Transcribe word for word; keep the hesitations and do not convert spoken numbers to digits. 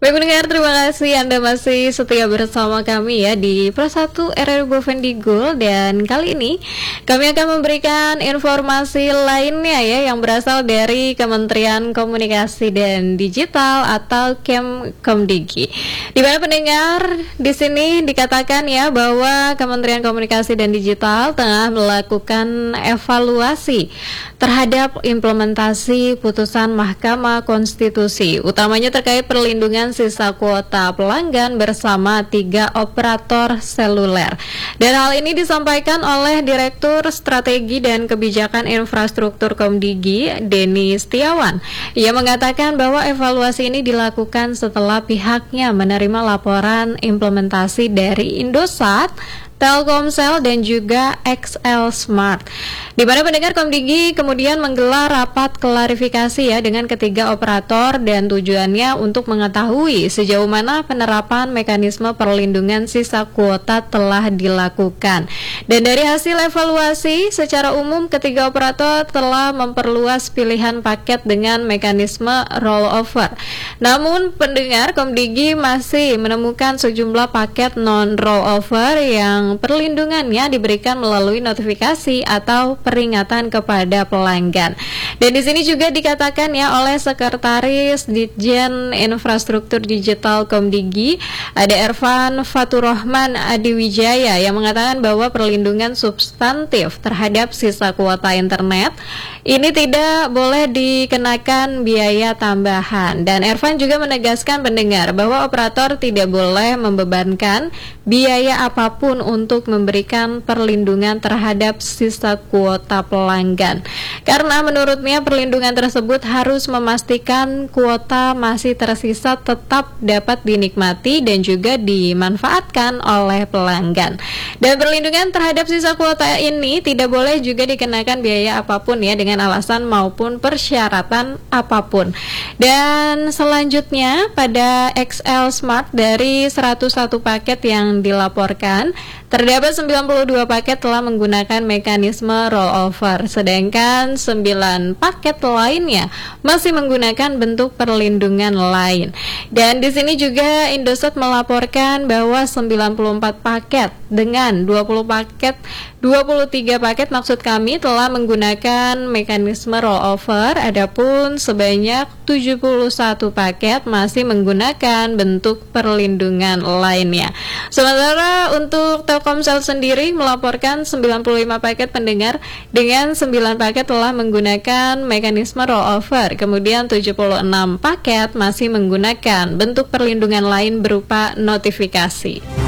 Baik pendengar, terima kasih Anda masih setia bersama kami ya di Pro satu R R Bovendigul. Dan kali ini kami akan memberikan informasi lainnya ya yang berasal dari Kementerian Komunikasi dan Digital atau Kemkomdigi. Di mana pendengar di sini dikatakan ya bahwa Kementerian Komunikasi dan Digital tengah melakukan evaluasi terhadap implementasi putusan Mahkamah Konstitusi, utamanya terkait perlindungan sisa kuota pelanggan bersama tiga operator seluler. Dan hal ini disampaikan oleh Direktur Strategi dan Kebijakan Infrastruktur Komdigi, Denny Setiawan. Ia mengatakan bahwa evaluasi ini dilakukan setelah pihaknya menerima laporan implementasi dari Indosat, Telkomsel dan juga X L Smart. Di mana pendengar Komdigi kemudian menggelar rapat klarifikasi ya dengan ketiga operator dan tujuannya untuk mengetahui sejauh mana penerapan mekanisme perlindungan sisa kuota telah dilakukan. Dan dari hasil evaluasi secara umum ketiga operator telah memperluas pilihan paket dengan mekanisme rollover. Namun pendengar Komdigi masih menemukan sejumlah paket non rollover yang perlindungannya diberikan melalui notifikasi atau peringatan kepada pelanggan. Dan di sini juga dikatakan ya oleh Sekretaris Ditjen Infrastruktur Digital Komdigi, ada Ervan Faturrahman Adiwijaya yang mengatakan bahwa perlindungan substantif terhadap sisa kuota internet ini tidak boleh dikenakan biaya tambahan. Dan Ervan juga menegaskan pendengar bahwa operator tidak boleh membebankan biaya apapun untuk memberikan perlindungan terhadap sisa kuota pelanggan. Karena menurutnya perlindungan tersebut harus memastikan kuota masih tersisa tetap dapat dinikmati dan juga dimanfaatkan oleh pelanggan. Dan perlindungan terhadap sisa kuota ini tidak boleh juga dikenakan biaya apapun ya dengan alasan maupun persyaratan apapun. Dan selanjutnya pada X L Smart dari seratus satu paket yang dilaporkan, terdapat sembilan puluh dua paket telah menggunakan mekanisme rollover, sedangkan sembilan paket lainnya masih menggunakan bentuk perlindungan lain. Dan di sini juga Indosat melaporkan bahwa sembilan puluh empat paket dengan dua puluh paket dua puluh tiga paket maksud kami telah menggunakan mekanisme rollover, adapun sebanyak tujuh puluh satu paket masih menggunakan bentuk perlindungan lainnya. Sementara untuk Telkomsel sendiri melaporkan sembilan puluh lima paket pendengar dengan sembilan paket telah menggunakan mekanisme rollover, kemudian tujuh puluh enam paket masih menggunakan bentuk perlindungan lain berupa notifikasi.